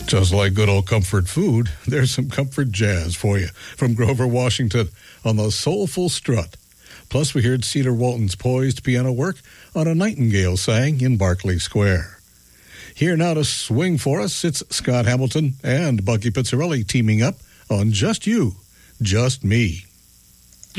Just like good old comfort food, there's some comfort jazz for you from Grover Washington on the Soulful Strut. Plus, we heard Cedar Walton's poised piano work on A Nightingale Sang in Berkeley Square. Here now to swing for us, it's Scott Hamilton and Bucky Pizzarelli teaming up on Just You, Just Me.